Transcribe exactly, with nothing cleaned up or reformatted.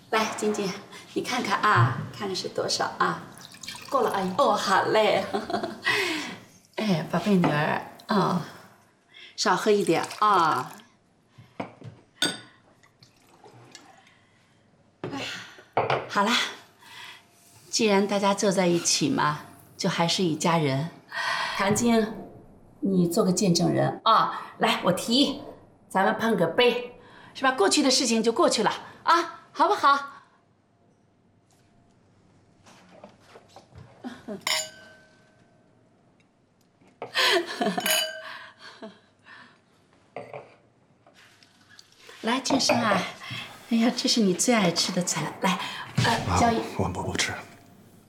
来，晶晶，你看看啊，看看是多少啊？够了，阿姨。哦，好嘞。哎，宝贝女儿啊、哦，少喝一点啊。好啦，既然大家坐在一起嘛，就还是一家人。唐晶，你做个见证人啊！来，我提议，咱们碰个杯，是吧？过去的事情就过去了啊，好不好？来，静生啊，哎呀，这是你最爱吃的菜，来，呃，交易。 我我不吃。